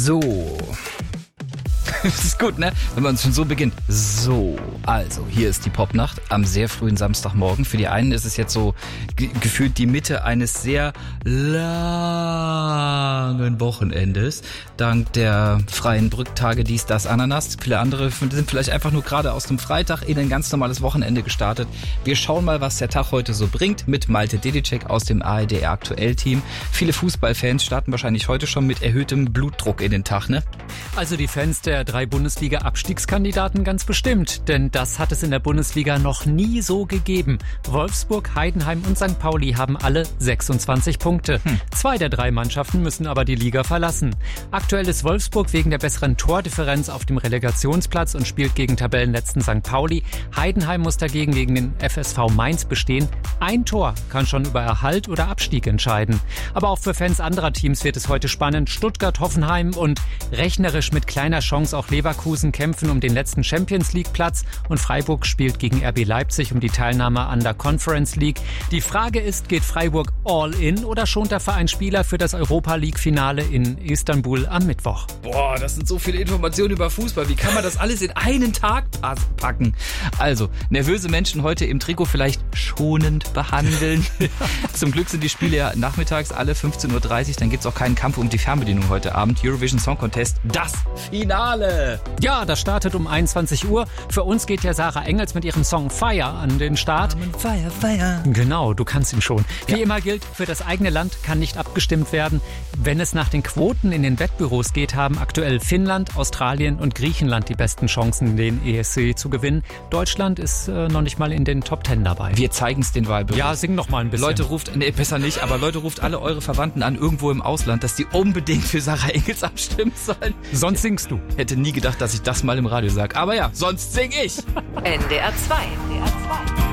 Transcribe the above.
So. Das ist gut, ne? Wenn man schon so beginnt. So, also, hier ist die Popnacht am sehr frühen Samstagmorgen. Für die einen ist es jetzt so gefühlt die Mitte eines sehr langen Wochenendes. Dank der freien Brücktage, dies, das, Ananas. Viele andere sind vielleicht einfach nur gerade aus dem Freitag in ein ganz normales Wochenende gestartet. Wir schauen mal, was der Tag heute so bringt mit Malte Dedicek aus dem ARD Aktuell Team. Viele Fußballfans starten wahrscheinlich heute schon mit erhöhtem Blutdruck in den Tag, ne? Also die Fans der 3 Bundesliga-Abstiegskandidaten ganz bestimmt, denn das hat es in der Bundesliga noch nie so gegeben. Wolfsburg, Heidenheim und St. Pauli haben alle 26 Punkte. 2 der 3 Mannschaften müssen aber die Liga verlassen. Aktuell ist Wolfsburg wegen der besseren Tordifferenz auf dem Relegationsplatz und spielt gegen Tabellenletzten St. Pauli. Heidenheim muss dagegen gegen den FSV Mainz bestehen. Ein Tor kann schon über Erhalt oder Abstieg entscheiden. Aber auch für Fans anderer Teams wird es heute spannend. Stuttgart, Hoffenheim und rechnerisch mit kleiner Chance auch Leverkusen kämpfen um den letzten Champions-League-Platz und Freiburg spielt gegen RB Leipzig um die Teilnahme an der Conference League. Die Frage ist, geht Freiburg all in oder schont der Verein Spieler für das Europa-League-Finale in Istanbul am Mittwoch? Boah, das sind so viele Informationen über Fußball. Wie kann man das alles in einen Tag packen? Also, nervöse Menschen heute im Trikot vielleicht schonend behandeln. Zum Glück sind die Spiele ja nachmittags alle 15.30 Uhr. Dann gibt es auch keinen Kampf um die Fernbedienung heute Abend. Eurovision Song Contest, das Finale. Ja, das startet um 21 Uhr. Für uns geht ja Sarah Engels mit ihrem Song Fire an den Start. Fire, Fire. Genau, du kannst ihn schon. Wie Ja. immer gilt, für das eigene Land kann nicht abgestimmt werden. Wenn es nach den Quoten in den Wettbüros geht, haben aktuell Finnland, Australien und Griechenland die besten Chancen, den ESC zu gewinnen. Deutschland ist noch nicht mal in den Top 10 dabei. Wir zeigen es den Wahlbüros. Ja, sing noch mal ein bisschen. Leute, besser nicht, aber Leute, ruft alle eure Verwandten an, irgendwo im Ausland, dass die unbedingt für Sarah Engels abstimmen sollen. Sonst singst du. Hätte nie gedacht, dass ich das mal im Radio sage. Aber ja, sonst sing ich. NDR 2.